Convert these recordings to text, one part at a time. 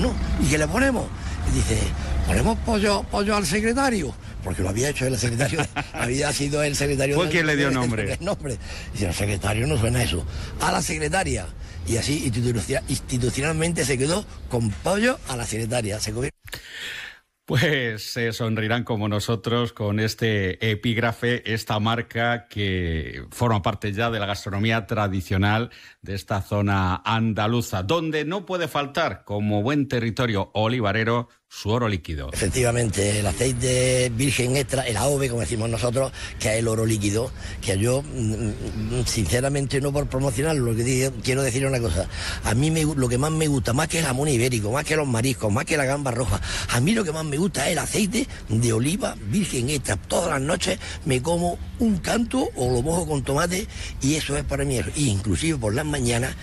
bueno, ¿y qué le ponemos? Y dice, ponemos pollo al secretario, porque lo había hecho el secretario, había sido el secretario. ¿Fue quien le dio nombre? Dice, el secretario no suena eso, a la secretaria. Y así institucionalmente se quedó con pollo a la secretaria. Pues se sonreirán como nosotros con este epígrafe, esta marca que forma parte ya de la gastronomía tradicional de esta zona andaluza, donde no puede faltar, como buen territorio olivarero, su oro líquido. Efectivamente, el aceite virgen extra, el AOVE, como decimos nosotros, que es el oro líquido, que yo, sinceramente, no por promocionarlo, lo que quiero decir una cosa, a mí lo que más me gusta, más que el jamón ibérico, más que los mariscos, más que la gamba roja, a mí lo que más me gusta es el aceite de oliva virgen extra. Todas las noches me como un canto o lo mojo con tomate y eso es para mí eso. Y inclusive por las mañanas,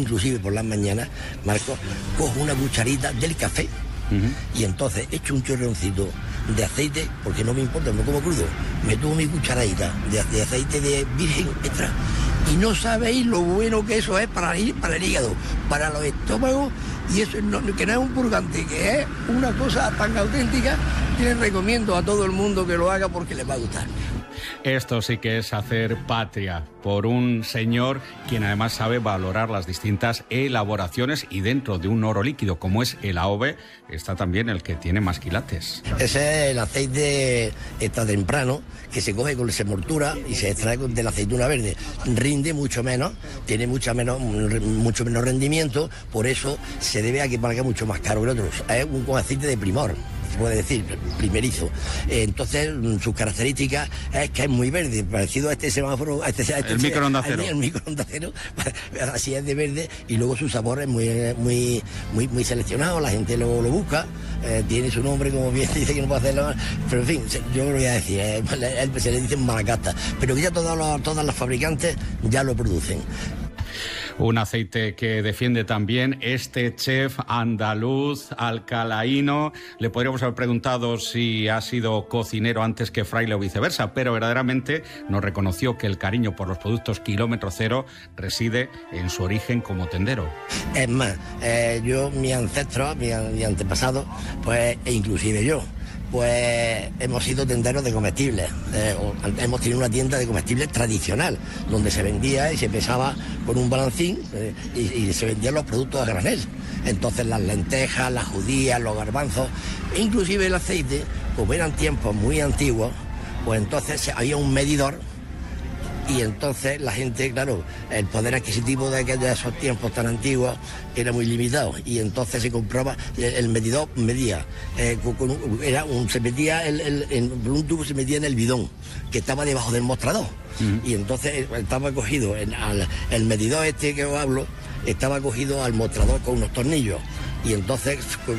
Marcos, cojo una cucharita del café. Y entonces echo un chorroncito de aceite, porque no me importa, me como crudo, me tomo mi cucharadita de aceite de virgen extra y no sabéis lo bueno que eso es para el hígado, para los estómagos, y eso que no es un purgante, que es una cosa tan auténtica que les recomiendo a todo el mundo que lo haga porque les va a gustar. Esto sí que es hacer patria por un señor quien además sabe valorar las distintas elaboraciones, y dentro de un oro líquido como es el AOVE está también el que tiene más quilates. Ese es el aceite extra temprano que se coge con semoltura y se extrae de la aceituna verde. Rinde mucho menos, tiene mucho menos rendimiento, por eso se debe a que pague mucho más caro que otros. Es un aceite de primor, se puede decir, primerizo. Entonces, sus características es que es muy verde, parecido a este semáforo, el microondas cero. El microondas cero, así es de verde, y luego su sabor es muy seleccionado, la gente lo busca, tiene su nombre, como bien dice, que no puede hacerlo, pero en fin, yo lo voy a decir, se le dicen malacasta, pero que ya todas las fabricantes ya lo producen. Un aceite que defiende también este chef andaluz alcalaíno. Le podríamos haber preguntado si ha sido cocinero antes que fraile o viceversa, pero verdaderamente nos reconoció que el cariño por los productos kilómetro cero reside en su origen como tendero. Es más, mi ancestro, mi antepasado, pues, e inclusive yo, pues hemos sido tenderos de comestibles, hemos tenido una tienda de comestibles tradicional, donde se vendía y se pesaba con un balancín y se vendían los productos a granel. Entonces las lentejas, las judías, los garbanzos, e inclusive el aceite, como eran tiempos muy antiguos, pues entonces había un medidor. Y entonces la gente, claro, el poder adquisitivo de esos tiempos tan antiguos era muy limitado, y entonces se compraba, el medidor medía, se metía por un tubo, se metía en el bidón que estaba debajo del mostrador, y entonces estaba cogido, el medidor este que os hablo, estaba cogido al mostrador con unos tornillos, y entonces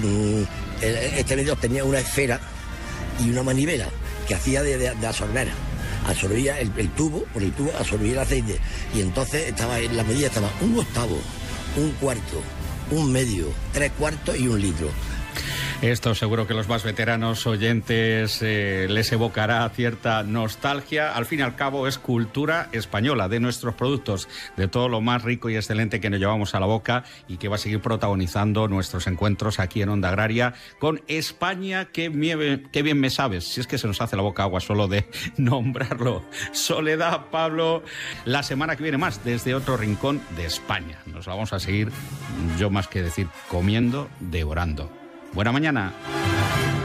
este medidor tenía una esfera y una manivela que hacía de absorber. Absorbía el tubo, por el tubo absorbía el aceite, y entonces la medida estaba 1/8, 1/4, 1/2, 3/4 y 1 litro. Esto seguro que los más veteranos oyentes les evocará cierta nostalgia. Al fin y al cabo es cultura española, de nuestros productos, de todo lo más rico y excelente que nos llevamos a la boca y que va a seguir protagonizando nuestros encuentros aquí en Onda Agraria con España. Qué bien me sabes, si es que se nos hace la boca agua solo de nombrarlo. Soledad, Pablo, la semana que viene más desde otro rincón de España. Nos vamos a seguir, yo más que decir comiendo, devorando. Buena mañana.